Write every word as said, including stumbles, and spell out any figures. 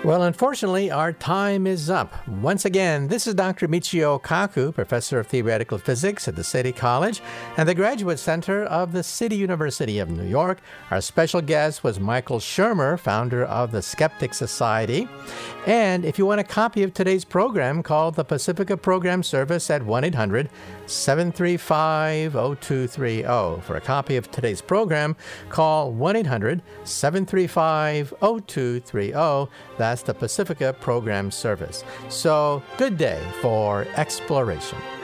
Well, unfortunately, our time is up. Once again, this is Doctor Michio Kaku, Professor of Theoretical Physics at the City College and the Graduate Center of the City University of New York. Our special guest was Michael Shermer, founder of the Skeptic Society. And if you want a copy of today's program, call the Pacifica Program Service at one eight hundred seven three five oh two three oh. For a copy of today's program, call one eight hundred seven three five oh two three oh. That's the Pacifica Program Service. So, good day for exploration.